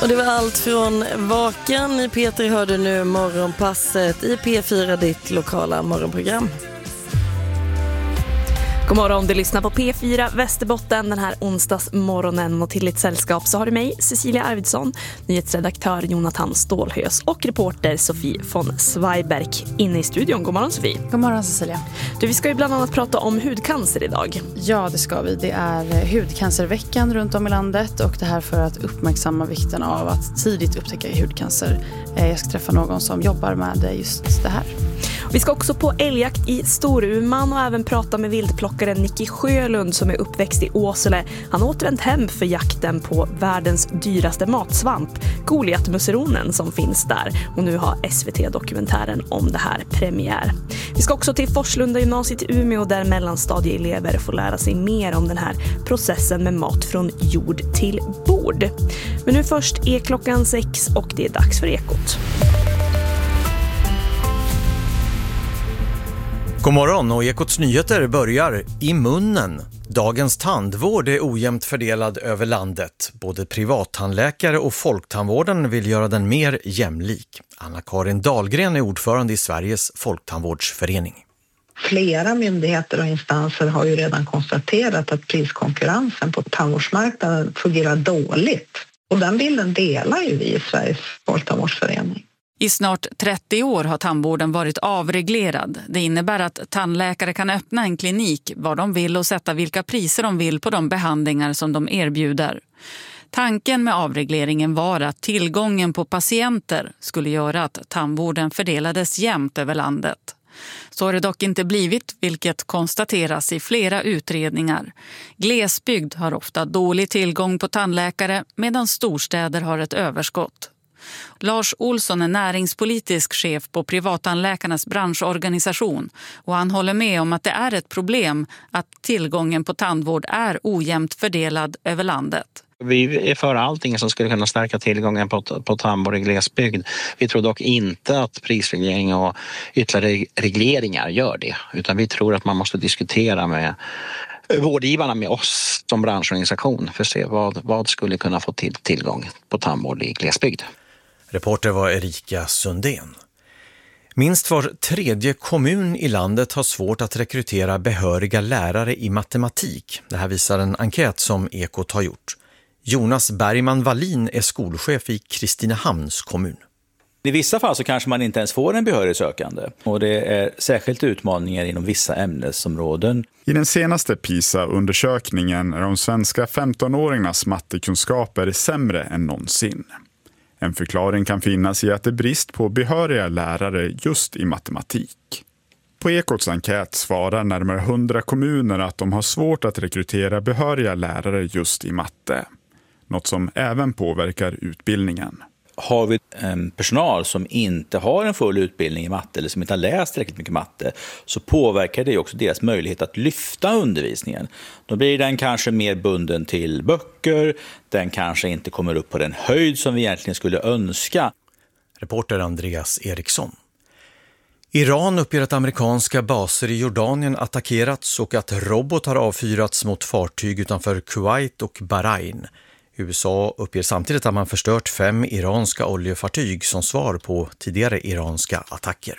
Och det var allt från Vaken i P3 hörde nu morgonpasset i P4, ditt lokala morgonprogram. God morgon, du lyssnar på P4 Västerbotten den här onsdagsmorgonen och till ditt sällskap så har du mig, Cecilia Arvidsson, nyhetsredaktör Jonathan Stålhös och reporter Sofie von Zweiberg inne i studion. God morgon Sofie. God morgon Cecilia. Du, vi ska ju bland annat prata om hudcancer idag. Ja, det ska vi. Det är hudcancerveckan runt om i landet och det här för att uppmärksamma vikten av att tidigt upptäcka hudcancer. Jag ska träffa någon som jobbar med just det här. Vi ska också på älgjakt i Storuman och även prata med vildplockaren Nicky Sjölund som är uppväxt i Åsele. Han har återvänt hem för jakten på världens dyraste matsvamp, Goliatmusseronen som finns där. Och nu har SVT-dokumentären om det här premiär. Vi ska också till Forslunda gymnasiet i Umeå där mellanstadieelever får lära sig mer om den här processen med mat från jord till bord. Men nu först är klockan 6 och det är dags för Ekot. God morgon och Ekots nyheter börjar i munnen. Dagens tandvård är ojämnt fördelad över landet. Både privattandläkare och folktandvården vill göra den mer jämlik. Anna-Karin Dahlgren är ordförande i Sveriges folktandvårdsförening. Flera myndigheter och instanser har ju redan konstaterat att priskonkurrensen på tandvårdsmarknaden fungerar dåligt. Och den bilden delar ju vi i Sveriges folktandvårdsförening. I snart 30 år har tandvården varit avreglerad. Det innebär att tandläkare kan öppna en klinik var de vill och sätta vilka priser de vill på de behandlingar som de erbjuder. Tanken med avregleringen var att tillgången på patienter skulle göra att tandvården fördelades jämnt över landet. Så har det dock inte blivit, vilket konstateras i flera utredningar. Glesbygd har ofta dålig tillgång på tandläkare medan storstäder har ett överskott. Lars Olsson är näringspolitisk chef på privattandläkarnas branschorganisation och han håller med om att det är ett problem att tillgången på tandvård är ojämnt fördelad över landet. Vi är för allting som skulle kunna stärka tillgången på tandvård i glesbygd. Vi tror dock inte att prisreglering och ytterligare regleringar gör det, utan vi tror att man måste diskutera med vårdgivarna, med oss som branschorganisation för att se vad skulle kunna få tillgång på tandvård i glesbygd. Reporter var Erika Sundén. Minst var tredje kommun i landet har svårt att rekrytera behöriga lärare i matematik. Det här visar en enkät som Ekot har gjort. Jonas Bergman-Wallin är skolchef i Kristinehamns kommun. I vissa fall så kanske man inte ens får en behörig sökande och det är särskilt utmaningar inom vissa ämnesområden. I den senaste PISA-undersökningen är de svenska 15-åringarnas mattekunskaper sämre än någonsin. En förklaring kan finnas i att det är brist på behöriga lärare just i matematik. På Ekots enkät svarar närmare 100 kommuner att de har svårt att rekrytera behöriga lärare just i matte. Något som även påverkar utbildningen. Har vi en personal som inte har en full utbildning i matte eller som inte har läst tillräckligt mycket matte så påverkar det också deras möjlighet att lyfta undervisningen. Då blir den kanske mer bunden till böcker, den kanske inte kommer upp på den höjd som vi egentligen skulle önska. Reporter Andreas Eriksson. Iran uppger att amerikanska baser i Jordanien attackerats och att robotar avfyrats mot fartyg utanför Kuwait och Bahrain. USA uppger samtidigt att man förstört 5 iranska oljefartyg som svar på tidigare iranska attacker.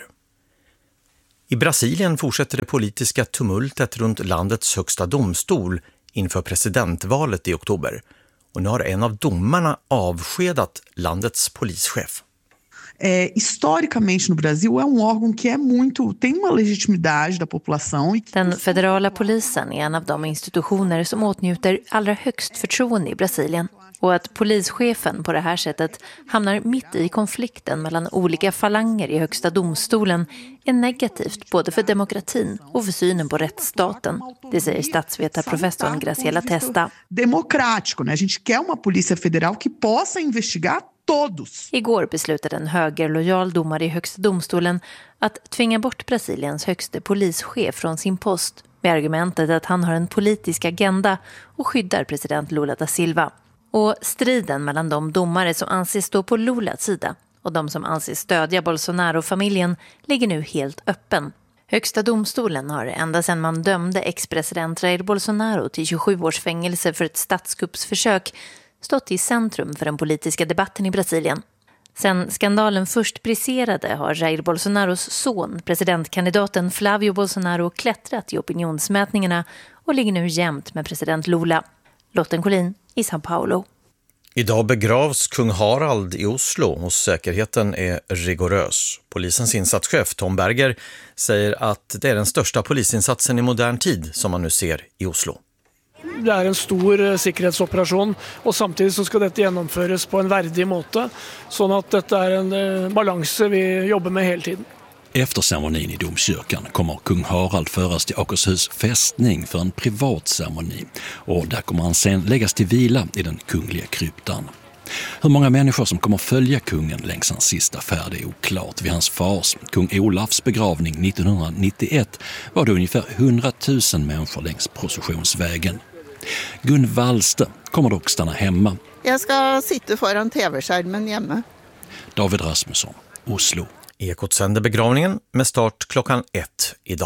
I Brasilien fortsätter det politiska tumultet runt landets högsta domstol inför presidentvalet i oktober. Och nu har en av domarna avskedat landets polischef. Historicamente no Brasil är órgão que tem uma legitimidade da população. Den federala polisen är en av de institutioner som åtnjuter allra högst förtroende i Brasilien. Och att polischefen på det här sättet hamnar mitt i konflikten mellan olika falanger i högsta domstolen är negativt både för demokratin och för synen på rättsstaten. Det säger statsvetarprofessorn Graciela Testa. Democrático, né? A gente quer uma polícia federal que possa investigar todos. Igår beslutade en högerlojal domare i högsta domstolen att tvinga bort Brasiliens högste polischef från sin post med argumentet att han har en politisk agenda och skyddar president Lula da Silva. Och striden mellan de domare som anses stå på Lulas sida och de som anses stödja Bolsonaro-familjen ligger nu helt öppen. Högsta domstolen har ända sedan man dömde ex-president Jair Bolsonaro till 27 års fängelse för ett statskuppsförsök stått i centrum för den politiska debatten i Brasilien. Sen skandalen först briserade har Jair Bolsonaros son, presidentkandidaten Flávio Bolsonaro, klättrat i opinionsmätningarna och ligger nu jämnt med president Lula. Lotten Collin i São Paulo. Idag begravs kung Harald i Oslo och säkerheten är rigorös. Polisens insatschef Tom Berger säger att det är den största polisinsatsen i modern tid som man nu ser i Oslo. Det är en stor säkerhetsoperation och samtidigt så ska detta genomföras på en värdig måte så att detta är en balans vi jobbar med hela tiden. Efter ceremonin i domkyrkan kommer kung Harald föras till Akershus fästning för en privat ceremoni och där kommer han sen läggas till vila i den kungliga kryptan. Hur många människor som kommer följa kungen längs hans sista färd är oklart. Vid hans fars, kung Olafs begravning 1991 var det ungefär 100 000 människor längs processionsvägen. Gun Wallster kommer dock stanna hemma. Jag ska sitta föran tv-skärmen hemma. David Rasmusson, Oslo. Ekot sänder begravningen med start klockan 1 idag.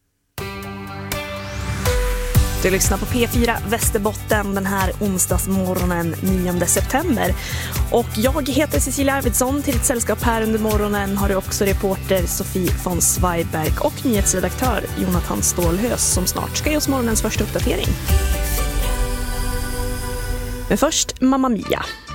Du lyssnar på P4 Västerbotten den här onsdagsmorgonen 9 september. Och jag heter Cecilia Arvidsson. Till ett sällskap här under morgonen har du också reporter Sofie von Zweiberg och nyhetsredaktör Jonathan Stålhös som snart ska ge oss morgonens första uppdatering. Men först Mamma Mia.